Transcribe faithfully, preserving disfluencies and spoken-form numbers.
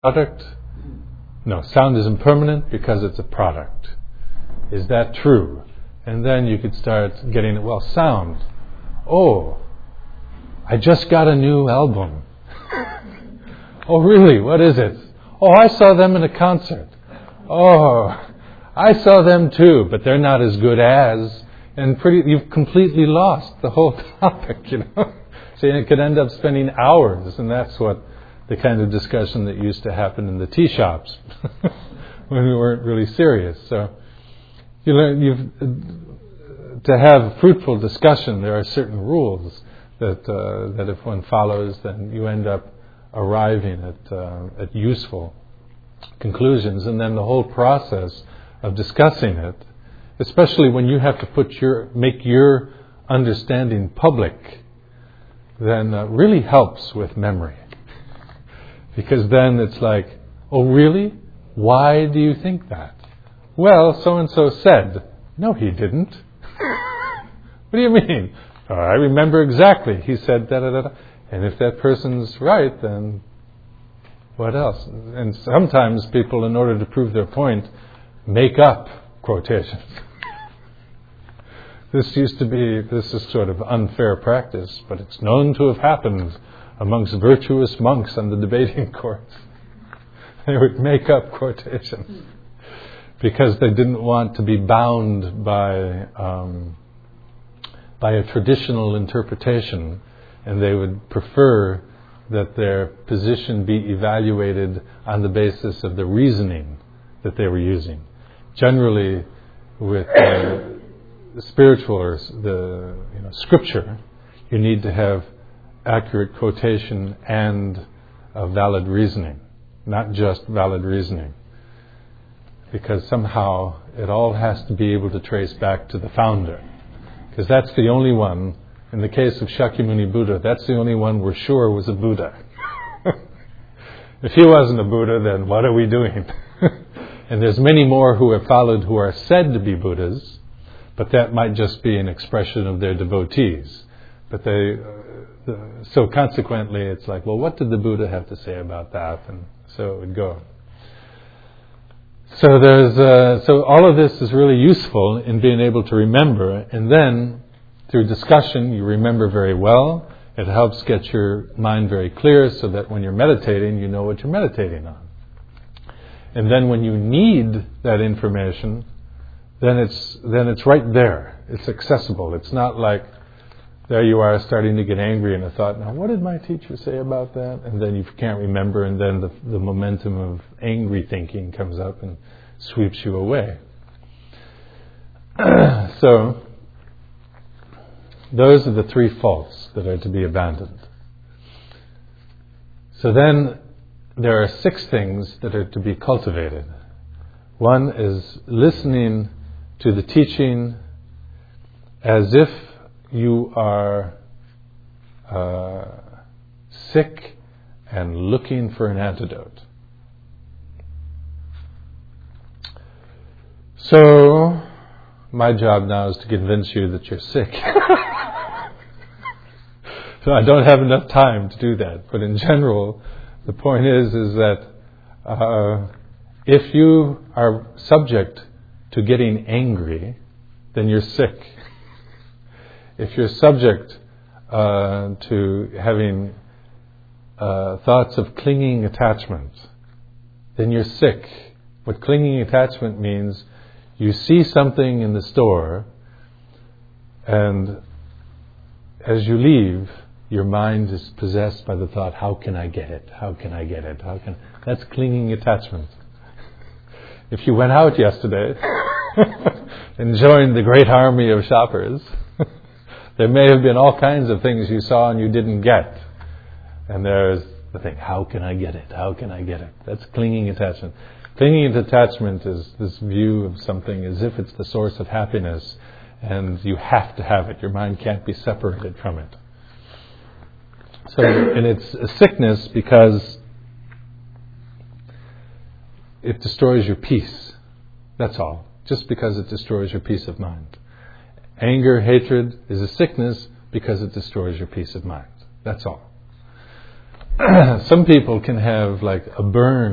product? No, sound is impermanent because it's a product. Is that true? And then you could start getting it. Well, sound. Oh, I just got a new album. Oh, really? What is it? Oh, I saw them in a concert. Oh, I saw them too, but they're not as good as. And pretty, you've completely lost the whole topic, you know. So you could end up spending hours, and that's what the kind of discussion that used to happen in the tea shops when we weren't really serious. So you learn, you've to have fruitful discussion. There are certain rules that uh, that if one follows, then you end up arriving at uh, at useful conclusions. And then the whole process of discussing it, especially when you have to put your make your understanding public, then uh, really helps with memory. Because then it's like, oh really? Why do you think that? Well, so-and-so said. No, he didn't. What do you mean? Oh, I remember exactly. He said da-da-da-da. And if that person's right, then what else? And sometimes people, in order to prove their point, make up quotations. This used to be, this is sort of unfair practice, but it's known to have happened amongst virtuous monks on the debating courts. They would make up quotations because they didn't want to be bound by um, by a traditional interpretation, and they would prefer that their position be evaluated on the basis of the reasoning that they were using. Generally, with uh, spiritual or the you know, scripture, you need to have accurate quotation and uh, valid reasoning, not just valid reasoning, because somehow it all has to be able to trace back to the founder, because that's the only one. In the case of Shakyamuni Buddha, that's the only one we're sure was a Buddha. If he wasn't a Buddha, then what are we doing? And there's many more who have followed who are said to be Buddhas, but that might just be an expression of their devotees. But they, uh, the, so consequently, it's like, well, what did the Buddha have to say about that? And so it would go. So there's, uh, so all of this is really useful in being able to remember, and then through discussion, you remember very well. It helps get your mind very clear so that when you're meditating, you know what you're meditating on. And then when you need that information, then it's then it's right there. It's accessible. It's not like there you are starting to get angry in a thought, now what did my teacher say about that? And then you can't remember, and then the, the momentum of angry thinking comes up and sweeps you away. So those are the three faults that are to be abandoned. So then there are six things that are to be cultivated. One is listening to the teaching as if you are uh, sick and looking for an antidote. So my job now is to convince you that you're sick. So I don't have enough time to do that. But in general, the point is, is that uh, if you are subject to getting angry, then you're sick. If you're subject uh, to having uh, thoughts of clinging attachment, then you're sick. What clinging attachment means, you see something in the store, and as you leave, your mind is possessed by the thought, how can I get it? How can I get it? How can That's clinging attachment. If you went out yesterday and joined the great army of shoppers, there may have been all kinds of things you saw and you didn't get. And there's the thing, how can I get it? How can I get it? That's clinging attachment. Clinging attachment is this view of something as if it's the source of happiness and you have to have it. Your mind can't be separated from it. So, and it's a sickness because it destroys your peace. That's all. Just because it destroys your peace of mind. Anger, hatred is a sickness because it destroys your peace of mind. That's all. Some people can have like a burn